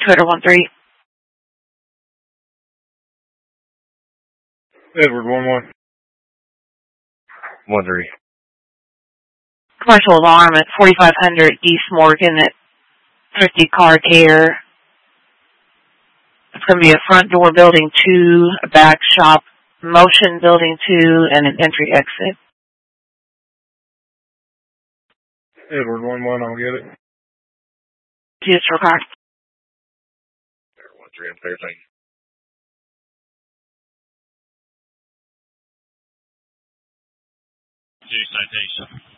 Twitter 13. Edward 11. 13. Commercial alarm at 4500 East Morgan at Thrifty Car Care. It's going to be a front door building 2, a back shop motion building 2, and an entry exit. Edward 11, I'll get it. Yes, car. 13, I'm clear, thank you. Citation.